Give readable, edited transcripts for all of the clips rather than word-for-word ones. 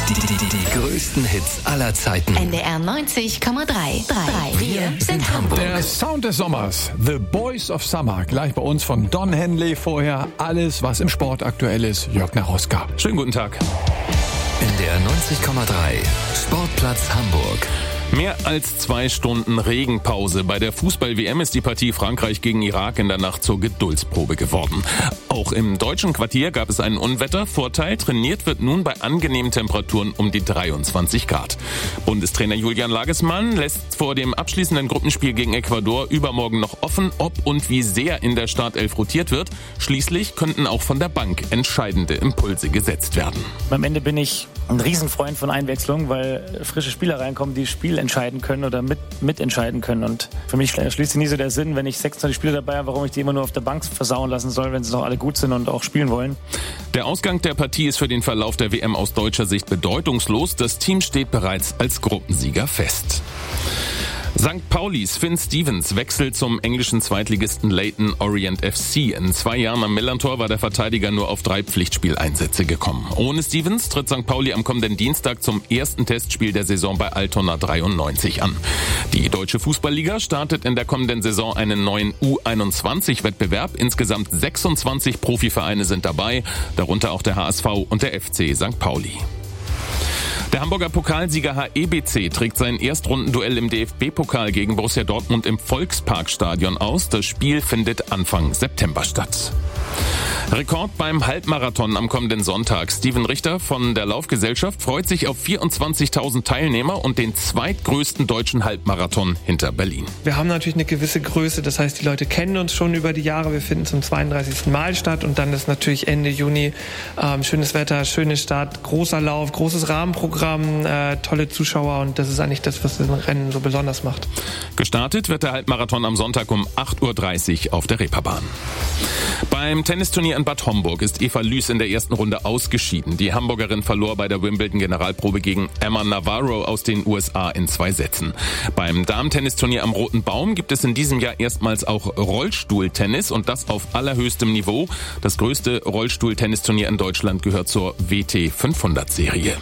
Die größten Hits aller Zeiten. NDR 90,3. Wir sind Hamburg. Der Sound des Sommers, The Boys of Summer. Gleich bei uns von Don Henley. Vorher alles, was im Sport aktuell ist. Jörg Naroska. Schönen guten Tag. NDR 90,3. Sportplatz Hamburg. Mehr als 2 Stunden Regenpause. Bei der Fußball-WM ist die Partie Frankreich gegen Irak in der Nacht zur Geduldsprobe geworden. Auch im deutschen Quartier gab es einen Unwettervorteil. Trainiert wird nun bei angenehmen Temperaturen um die 23 Grad. Bundestrainer Julian Nagelsmann lässt vor dem abschließenden Gruppenspiel gegen Ecuador übermorgen noch offen, ob und wie sehr in der Startelf rotiert wird. Schließlich könnten auch von der Bank entscheidende Impulse gesetzt werden. Am Ende bin ich ein Riesenfreund von Einwechslung, weil frische Spieler reinkommen, die das Spiel entscheiden können oder mitentscheiden können. Und für mich schließt sich nie so der Sinn, wenn ich 26 Spieler dabei habe, warum ich die immer nur auf der Bank versauen lassen soll, wenn sie noch alle gut sind und auch spielen wollen. Der Ausgang der Partie ist für den Verlauf der WM aus deutscher Sicht bedeutungslos. Das Team steht bereits als Gruppensieger fest. St. Paulis Finn Stevens wechselt zum englischen Zweitligisten Leyton Orient FC. In 2 Jahren am Millerntor war der Verteidiger nur auf 3 Pflichtspieleinsätze gekommen. Ohne Stevens tritt St. Pauli am kommenden Dienstag zum ersten Testspiel der Saison bei Altona 93 an. Die Deutsche Fußballliga startet in der kommenden Saison einen neuen U21-Wettbewerb. Insgesamt 26 Profivereine sind dabei, darunter auch der HSV und der FC St. Pauli. Der Hamburger Pokalsieger HEBC trägt sein Erstrundenduell im DFB-Pokal gegen Borussia Dortmund im Volksparkstadion aus. Das Spiel findet Anfang September statt. Rekord beim Halbmarathon am kommenden Sonntag. Steven Richter von der Laufgesellschaft freut sich auf 24.000 Teilnehmer und den zweitgrößten deutschen Halbmarathon hinter Berlin. Wir haben natürlich eine gewisse Größe, das heißt, die Leute kennen uns schon über die Jahre. Wir finden zum 32. Mal statt und dann ist natürlich Ende Juni schönes Wetter, schöne Stadt, großer Lauf, großes Rahmenprogramm, tolle Zuschauer und das ist eigentlich das, was das Rennen so besonders macht. Gestartet wird der Halbmarathon am Sonntag um 8.30 Uhr auf der Reeperbahn. Beim Tennisturnier in Bad Homburg ist Eva Lüß in der ersten Runde ausgeschieden. Die Hamburgerin verlor bei der Wimbledon-Generalprobe gegen Emma Navarro aus den USA in 2 Sätzen. Beim Damen-Tennisturnier am Roten Baum gibt es in diesem Jahr erstmals auch Rollstuhltennis und das auf allerhöchstem Niveau. Das größte Rollstuhltennisturnier in Deutschland gehört zur WT 500-Serie.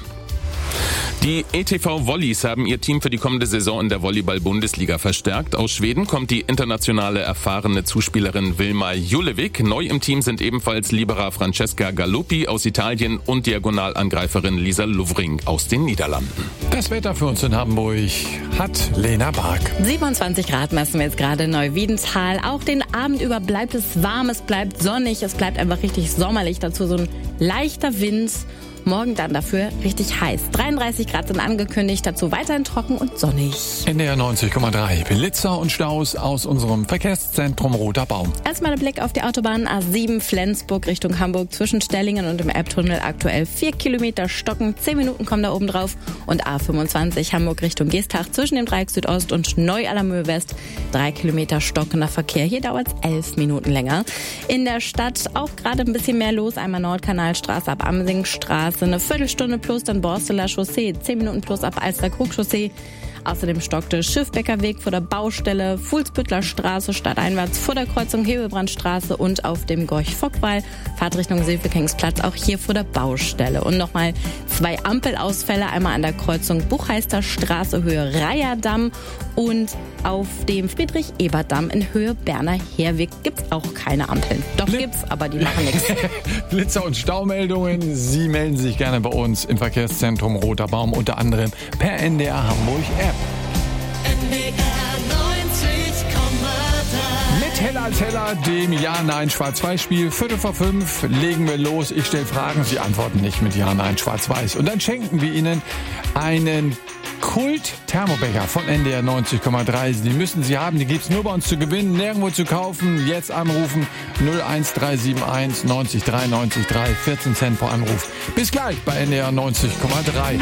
Die ETV Volleys haben ihr Team für die kommende Saison in der Volleyball-Bundesliga verstärkt. Aus Schweden kommt die internationale erfahrene Zuspielerin Wilma Julevik. Neu im Team sind ebenfalls Libera Francesca Galuppi aus Italien und Diagonalangreiferin Lisa Lovring aus den Niederlanden. Das Wetter für uns in Hamburg hat Lena Bark. 27 Grad messen wir jetzt gerade in Neuwiedental. Auch den Abend über bleibt es warm, es bleibt sonnig, es bleibt einfach richtig sommerlich. Dazu so ein leichter Wind. Morgen dann dafür richtig heiß. 33 Grad sind angekündigt, dazu weiterhin trocken und sonnig. NDR 90,3. Blitzer und Staus aus unserem Verkehrszentrum Roter Baum. Erstmal der Blick auf die Autobahn A7 Flensburg Richtung Hamburg zwischen Stellingen und dem Elbtunnel aktuell 4 Kilometer stocken. 10 Minuten kommen da oben drauf. Und A25 Hamburg Richtung Geestach zwischen dem Dreieck Südost und Neu-Alamöhr West 3 Kilometer stockender Verkehr. Hier dauert es 11 Minuten länger. In der Stadt auch gerade ein bisschen mehr los. Einmal Nordkanalstraße ab Amsingstraße. Eine Viertelstunde plus dann Borsteler Chaussee, 10 Minuten plus ab Alster-Krug-Chaussee. Außerdem stockte Schiffbecker Weg vor der Baustelle, Fuhlsbüttler Straße stadteinwärts vor der Kreuzung Hebelbrandstraße und auf dem Gorch-Fock-Wall. Fahrtrichtung Silfekingsplatz auch hier vor der Baustelle. Und nochmal 2 Ampelausfälle, einmal an der Kreuzung Buchheister Straße Höhe Reiherdamm und auf dem Friedrich-Ebert-Damm in Höhe Berner Herweg gibt's auch keine Ampeln. Doch gibt's, aber die machen nichts. Blitzer- und Staumeldungen, Sie melden sich gerne bei uns im Verkehrszentrum Roter Baum, unter anderem per NDR Hamburg App. Mit Heller als Heller, dem Ja-Nein-Schwarz-Weiß-Spiel. 4:45 legen wir los. Ich stelle Fragen, Sie antworten nicht mit Ja-Nein-Schwarz-Weiß. Und dann schenken wir Ihnen einen Kult-Thermobecher von NDR 90,3. Die müssen Sie haben, die gibt's nur bei uns zu gewinnen, nirgendwo zu kaufen. Jetzt anrufen 01371 90 3 90 3, 14 Cent pro Anruf. Bis gleich bei NDR 90,3.